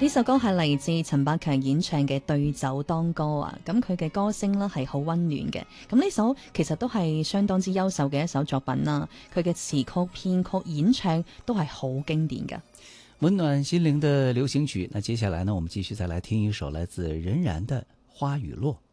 呢首歌係嚟自陳百強演唱嘅《對酒當歌》啊，咁佢嘅歌聲呢係好溫暖嘅，咁呢首其實都係相當之優秀嘅一首作品啦，佢嘅詞曲、編曲、演唱都係好經典嘅， 溫暖心靈的流行曲。那接下來呢，我們繼續再來聽一首來自任然的《花與落》。